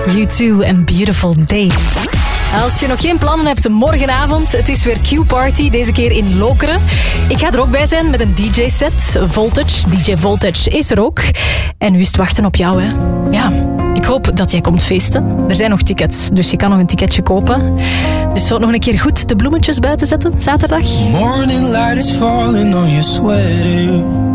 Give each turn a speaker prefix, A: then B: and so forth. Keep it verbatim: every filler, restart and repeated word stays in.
A: U two en Beautiful Day. Als je nog geen plannen hebt morgenavond, het is weer Q-Party, deze keer in Lokeren. Ik ga er ook bij zijn met een D J-set. Voltage, D J Voltage is er ook. En nu is het wachten op jou, hè. Ja, ik hoop dat jij komt feesten. Er zijn nog tickets, dus je kan nog een ticketje kopen. Dus zo nog een keer goed de bloemetjes buiten zetten, zaterdag.
B: Morning light is falling on your sweater.